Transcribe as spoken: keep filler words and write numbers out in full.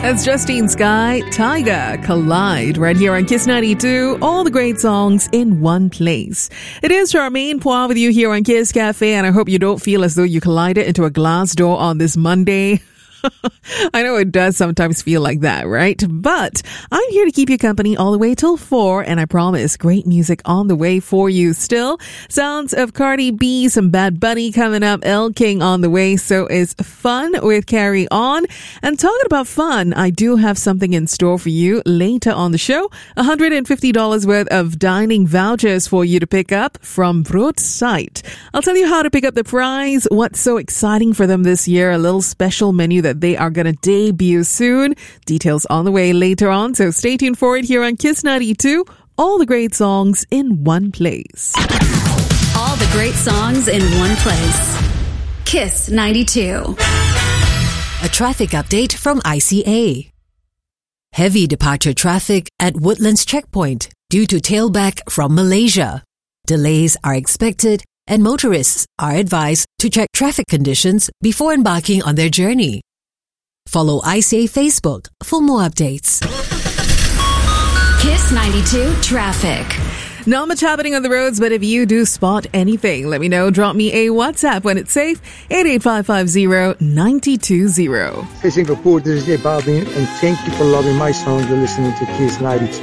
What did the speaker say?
That's Justine Skye, Tyga, Collide, right here on Kiss ninety-two. All the great songs in one place. It is Charmaine Poir with you here on Kiss Cafe, and I hope you don't feel as though you collided into a glass door on this Monday. I know it does sometimes feel like that, right? But I'm here to keep you company all the way till four, and I promise great music on the way for you still. Sounds of Cardi B, some Bad Bunny coming up, Elle King on the way. So is Fun with Carry On. And talking about fun, I do have something in store for you later on the show. one hundred fifty dollars worth of dining vouchers for you to pick up from Broadside. I'll tell you how to pick up the prize, what's so exciting for them this year, a little special menu that they are going to debut soon. Details on the way later on, so stay tuned for it here on Kiss ninety-two. All the great songs in one place. All the great songs in one place. Kiss ninety-two. A traffic update from I C A. Heavy departure traffic at Woodlands Checkpoint due to tailback from Malaysia. Delays are expected, and motorists are advised to check traffic conditions before embarking on their journey. Follow I C A Facebook for more updates. Kiss ninety-two traffic. Not much happening on the roads, but if you do spot anything, let me know. Drop me a WhatsApp when it's safe. eight eight five five zero nine two zero. Hey Singapore, this is J Balvin, and thank you for loving my song. You're listening to Kiss ninety-two.